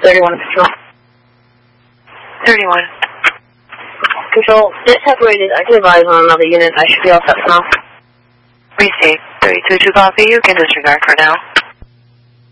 31 Control. 31. Control, net separated. I can advise on another unit. I should be all set for now. Receive. 32 to copy. You can disregard for now.